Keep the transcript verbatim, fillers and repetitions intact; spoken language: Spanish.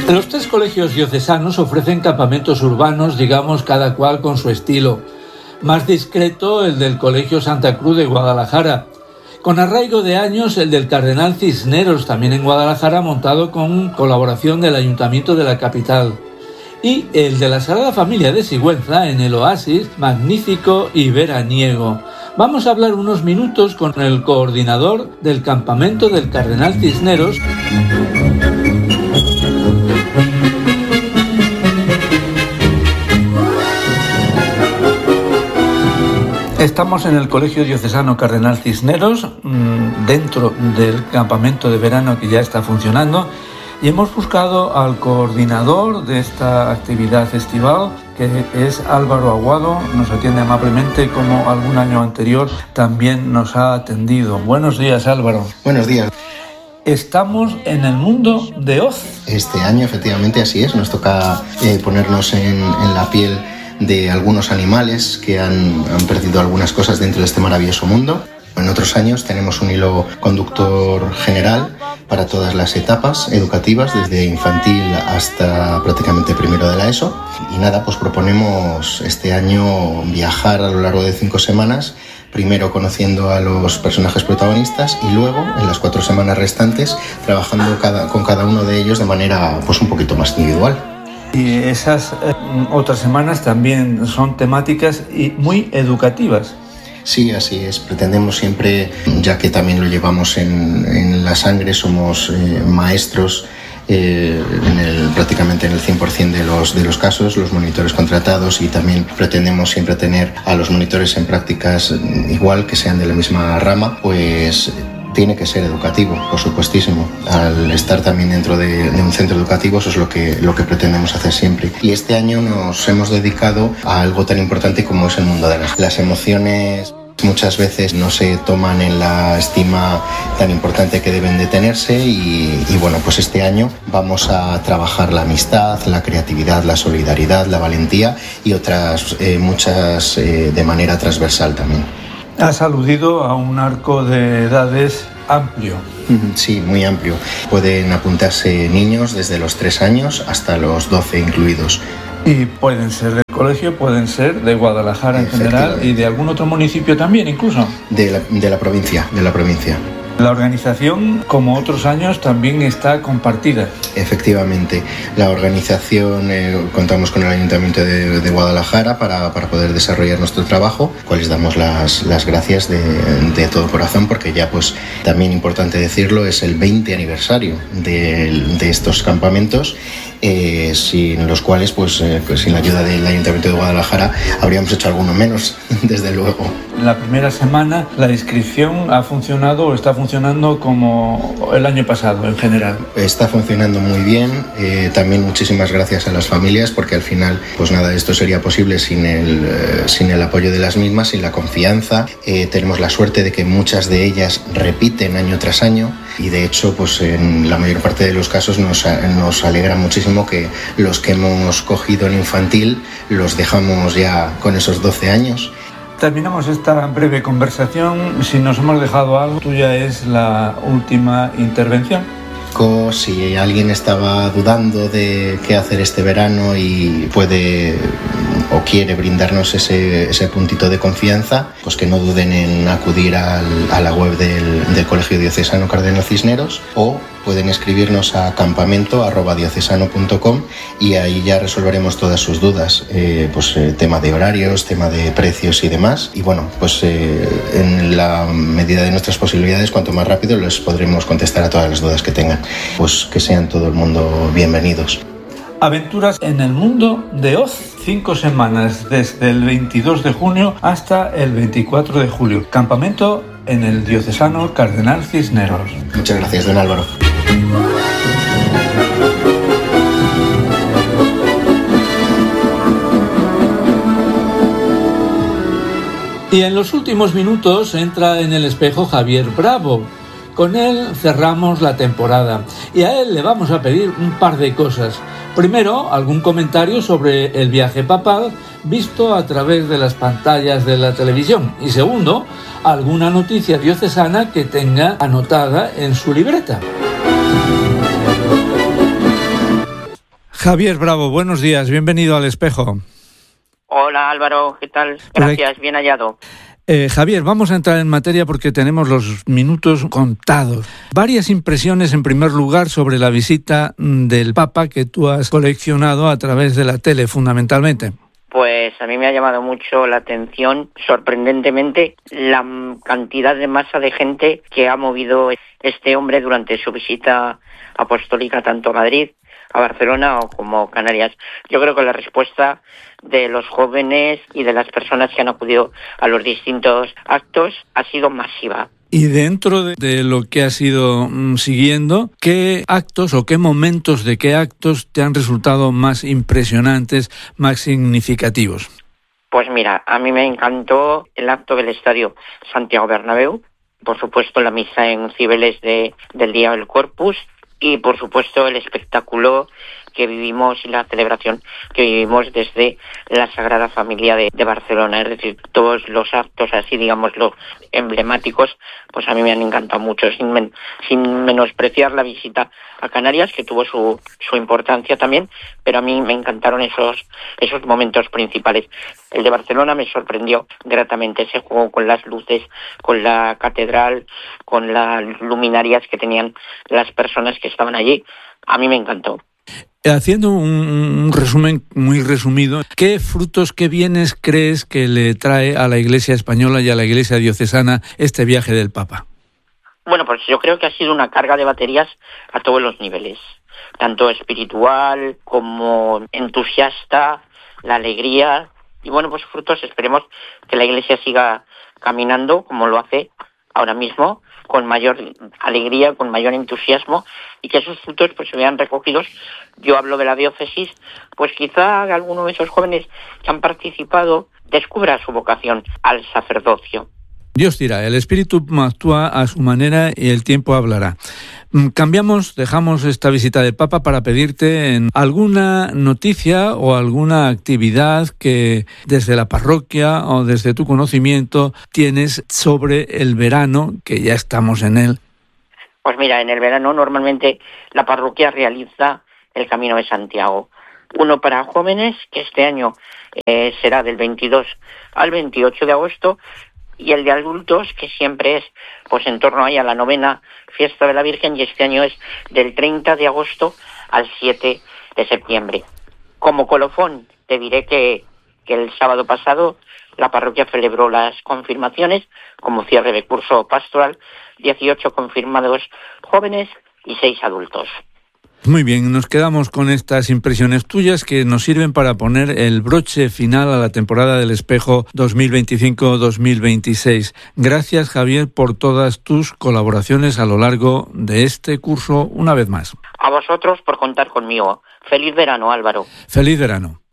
Los tres colegios diocesanos ofrecen campamentos urbanos, digamos, cada cual con su estilo. Más discreto el del Colegio Santa Cruz de Guadalajara. Con arraigo de años el del Cardenal Cisneros, también en Guadalajara, montado con colaboración del Ayuntamiento de la capital. Y el de la Sagrada Familia de Sigüenza, en el Oasis, magnífico y veraniego. Vamos a hablar unos minutos con el coordinador del campamento del Cardenal Cisneros. Estamos en el Colegio Diocesano Cardenal Cisneros, dentro del campamento de verano que ya está funcionando, y hemos buscado al coordinador de esta actividad estival, que es Álvaro Aguado. Nos atiende amablemente, como algún año anterior también nos ha atendido. Buenos días, Álvaro. Buenos días. Estamos en el mundo de Oz. Este año, efectivamente, así es. Nos toca eh, ponernos en, en la piel de algunos animales que han, han perdido algunas cosas dentro de este maravilloso mundo. En otros años tenemos un hilo conductor general para todas las etapas educativas, desde infantil hasta prácticamente primero de la ESO. Y nada, pues proponemos este año viajar a lo largo de cinco semanas, primero conociendo a los personajes protagonistas y luego, en las cuatro semanas restantes, trabajando cada, con cada uno de ellos de manera pues un poquito más individual. Y esas eh, otras semanas también son temáticas y muy educativas. Sí, así es. Pretendemos siempre, ya que también lo llevamos en, en la sangre, somos eh, maestros eh, en el, prácticamente en el cien por ciento de los, de los casos, los monitores contratados, y también pretendemos siempre tener a los monitores en prácticas igual, que sean de la misma rama, pues tiene que ser educativo, por supuestísimo. Al estar también dentro de, de un centro educativo, eso es lo que, lo que pretendemos hacer siempre. Y este año nos hemos dedicado a algo tan importante como es el mundo de las, las emociones. Muchas veces no se toman en la estima tan importante que deben de tenerse y, y bueno, pues este año vamos a trabajar la amistad, la creatividad, la solidaridad, la valentía y otras eh, muchas eh, de manera transversal también. Has aludido a un arco de edades amplio. Sí, muy amplio. Pueden apuntarse niños desde los tres años hasta los doce incluidos. Y pueden ser del colegio, pueden ser de Guadalajara en general y de algún otro municipio también incluso. De la, de la provincia, de la provincia. La organización, como otros años, también está compartida. Efectivamente, la organización, eh, contamos con el Ayuntamiento de, de Guadalajara para, para poder desarrollar nuestro trabajo, cuales damos las, las gracias de, de todo corazón, porque ya, pues, también importante decirlo, es el veinte aniversario de, de estos campamentos, eh, sin los cuales, pues, eh, pues, sin la ayuda del Ayuntamiento de Guadalajara, habríamos hecho alguno menos, desde luego. La primera semana la inscripción ha funcionado o está funcionando como el año pasado en general. Está funcionando muy bien, eh, también muchísimas gracias a las familias, porque al final pues nada de esto sería posible sin el, eh, sin el apoyo de las mismas, sin la confianza. Eh, tenemos la suerte de que muchas de ellas repiten año tras año y de hecho pues en la mayor parte de los casos nos, nos alegra muchísimo que los que hemos cogido en infantil los dejamos ya con esos doce años. Terminamos esta breve conversación. Si nos hemos dejado algo, tuya es la última intervención. Si alguien estaba dudando de qué hacer este verano y puede o quiere brindarnos ese, ese puntito de confianza, pues que no duden en acudir al, a la web del, del Colegio Diocesano Cardenal Cisneros, o pueden escribirnos a campamento arroba diocesano punto com y ahí ya resolveremos todas sus dudas, eh, pues eh, tema de horarios, tema de precios y demás. Y bueno, pues eh, en la medida de nuestras posibilidades, cuanto más rápido les podremos contestar a todas las dudas que tengan. Pues que sean todo el mundo bienvenidos. Aventuras en el mundo de Oz, cinco semanas desde el veintidós de junio hasta el veinticuatro de julio. Campamento en el Diocesano Cardenal Cisneros. Muchas gracias, don Álvaro. Y en los últimos minutos entra en el espejo Javier Bravo. Con él cerramos la temporada y a él le vamos a pedir un par de cosas. Primero, algún comentario sobre el viaje papal visto a través de las pantallas de la televisión. Y segundo, alguna noticia diocesana que tenga anotada en su libreta. Javier Bravo, buenos días, bienvenido al Espejo. Hola Álvaro, ¿qué tal? Gracias, bien hallado. Eh, Javier, vamos a entrar en materia porque tenemos los minutos contados. Varias impresiones, en primer lugar, sobre la visita del Papa que tú has coleccionado a través de la tele, fundamentalmente. Pues a mí me ha llamado mucho la atención, sorprendentemente, la cantidad de masa de gente que ha movido este hombre durante su visita apostólica tanto a Madrid, a Barcelona o como Canarias. Yo creo que la respuesta de los jóvenes y de las personas que han acudido a los distintos actos ha sido masiva. Y dentro de, de lo que has ido mm, siguiendo, ¿qué actos o qué momentos de qué actos te han resultado más impresionantes, más significativos? Pues mira, a mí me encantó el acto del Estadio Santiago Bernabéu, por supuesto la misa en Cibeles de, del Día del Corpus, y por supuesto el espectáculo que vivimos y la celebración que vivimos desde la Sagrada Familia de, de Barcelona, es decir, todos los actos así, digamos, los emblemáticos, pues a mí me han encantado mucho, sin, men, sin menospreciar la visita a Canarias, que tuvo su, su importancia también, pero a mí me encantaron esos, esos momentos principales. El de Barcelona me sorprendió gratamente, ese juego con las luces, con la catedral, con las luminarias que tenían las personas que estaban allí, a mí me encantó. Haciendo un, un resumen muy resumido, ¿qué frutos, qué bienes crees que le trae a la Iglesia española y a la Iglesia diocesana este viaje del Papa? Bueno, pues yo creo que ha sido una carga de baterías a todos los niveles, tanto espiritual como entusiasta, la alegría, y bueno, pues frutos, esperemos que la Iglesia siga caminando como lo hace ahora mismo, con mayor alegría, con mayor entusiasmo, y que esos frutos pues se vean recogidos. Yo hablo de la diócesis, pues quizá alguno de esos jóvenes que han participado descubra su vocación al sacerdocio. Dios dirá, el Espíritu actúa a su manera y el tiempo hablará. Cambiamos, dejamos esta visita del Papa para pedirte en alguna noticia o alguna actividad que desde la parroquia o desde tu conocimiento tienes sobre el verano, que ya estamos en él. Pues mira, en el verano normalmente la parroquia realiza el Camino de Santiago. Uno para jóvenes, que este año eh, será del veintidós al veintiocho de agosto, y el de adultos, que siempre es pues en torno ahí a la novena fiesta de la Virgen, y este año es del treinta de agosto al siete de septiembre. Como colofón, te diré que, que el sábado pasado la parroquia celebró las confirmaciones como cierre de curso pastoral, dieciocho confirmados jóvenes y seis adultos. Muy bien, nos quedamos con estas impresiones tuyas que nos sirven para poner el broche final a la temporada del Espejo dos mil veinticinco dos mil veintiséis. Gracias, Javier, por todas tus colaboraciones a lo largo de este curso una vez más. A vosotros por contar conmigo. Feliz verano, Álvaro. Feliz verano.